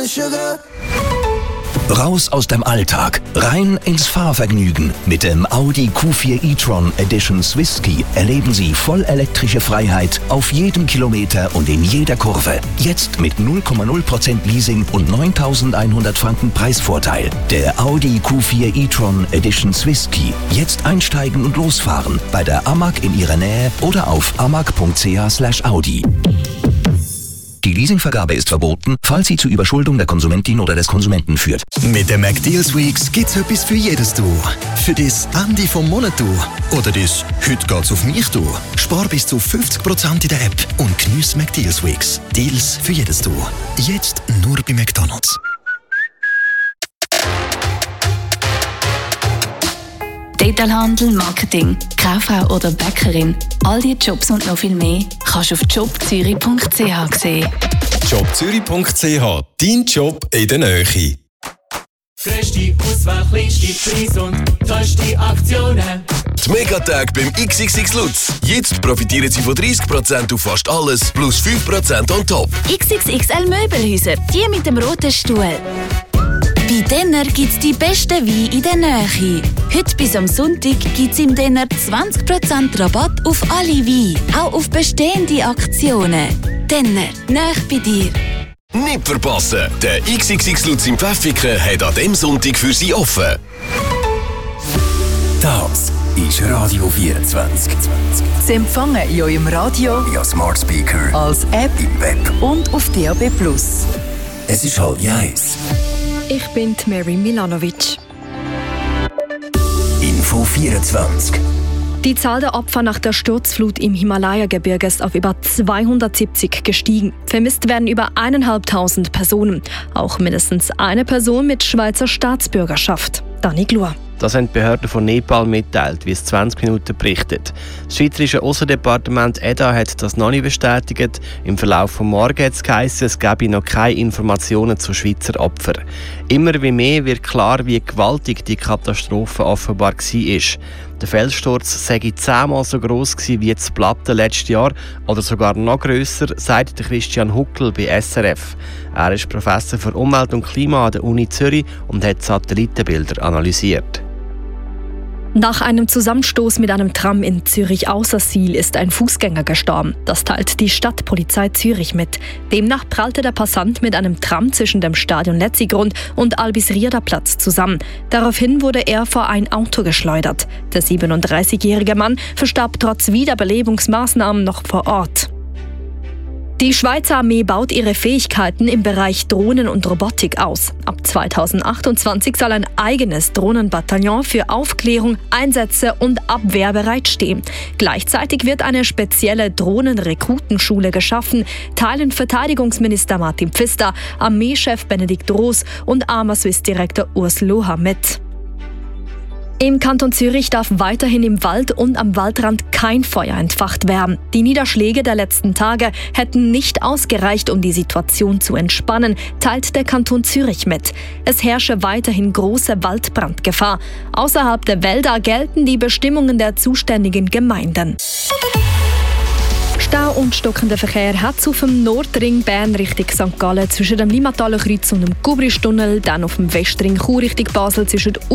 Raus aus dem Alltag, rein ins Fahrvergnügen. Mit dem Audi Q4 e-tron Edition Swisski erleben Sie vollelektrische Freiheit auf jedem Kilometer und in jeder Kurve. Jetzt mit 0,0% Leasing und 9.100 Franken Preisvorteil. Der Audi Q4 e-tron Edition Swisski. Jetzt einsteigen und losfahren bei der AMAG in Ihrer Nähe oder auf amag.ch/Audi. Die Leasingvergabe ist verboten, falls sie zu Überschuldung der Konsumentin oder des Konsumenten führt. Mit den McDeals Weeks gibt's etwas für jedes Du. Für das Ende vom Monat Du. Oder das «Heute geht's auf mich Du». Spar bis zu 50% in der App und geniesse McDeals Weeks. Deals für jedes Du. Jetzt nur bei McDonald's. Detailhandel, Marketing, Kauffrau oder Bäckerin. All diese Jobs und noch viel mehr kannst du auf jobzürich.ch sehen. jobzürich.ch, dein Job in der Nähe. Grösste Auswahl, kleinste Preise und tollste Aktionen. Die Megatage beim XXX Lutz. Jetzt profitieren Sie von 30% auf fast alles, plus 5% on top. XXXL Möbelhäuser, die mit dem roten Stuhl. Bei Denner gibt es die besten Weine in der Nähe. Heute bis am Sonntag gibt es im Denner 20% Rabatt auf alle Weine, auch auf bestehende Aktionen. Denner, nahe bei dir. Nicht verpassen! Der XXX Lutz im Pfäffiken hat an diesem Sonntag für Sie offen. Das ist Radio 24. Sie empfangen in eurem Radio, via Smart Speaker, als App im Web und auf DAB+. Es ist 12:30. Ich bin Mary Milanovic. Info 24. Die Zahl der Opfer nach der Sturzflut im Himalaya-Gebirge ist auf über 270 gestiegen. Vermisst werden über 1.500 Personen. Auch mindestens eine Person mit Schweizer Staatsbürgerschaft. Dani Glur. Das haben die Behörden von Nepal mitteilt, wie es 20 Minuten berichtet. Das Schweizerische Aussendepartement EDA hat das noch nicht bestätigt. Im Verlauf des Morgens hat es geheißen, es gebe noch keine Informationen zu Schweizer Opfern. Immer wie mehr wird klar, wie gewaltig die Katastrophe offenbar war. Der Felssturz sei 10-mal so gross wie das Platte letztes Jahr oder sogar noch grösser, sagt Christian Huckel bei SRF. Er ist Professor für Umwelt und Klima an der Uni Zürich und hat Satellitenbilder analysiert. Nach einem Zusammenstoß mit einem Tram in Zürich-Aussersiel ist ein Fußgänger gestorben. Das teilt die Stadtpolizei Zürich mit. Demnach prallte der Passant mit einem Tram zwischen dem Stadion Letzigrund und Albisrierder-Platz zusammen. Daraufhin wurde er vor ein Auto geschleudert. Der 37-jährige Mann verstarb trotz Wiederbelebungsmaßnahmen noch vor Ort. Die Schweizer Armee baut ihre Fähigkeiten im Bereich Drohnen und Robotik aus. Ab 2028 soll ein eigenes Drohnenbataillon für Aufklärung, Einsätze und Abwehr bereitstehen. Gleichzeitig wird eine spezielle Drohnenrekrutenschule geschaffen, teilen Verteidigungsminister Martin Pfister, Armeechef Benedikt Roos und Arma-Swiss-Direktor Urs Loher mit. Im Kanton Zürich darf weiterhin im Wald und am Waldrand kein Feuer entfacht werden. Die Niederschläge der letzten Tage hätten nicht ausgereicht, um die Situation zu entspannen, teilt der Kanton Zürich mit. Es herrsche weiterhin große Waldbrandgefahr. Außerhalb der Wälder gelten die Bestimmungen der zuständigen Gemeinden. Stau und stockender Verkehr hat es auf dem Nordring Bern Richtung St. Gallen zwischen dem Limmataler Kreuz und dem Gubristunnel, dann auf dem Westring Chur Richtung Basel zwischen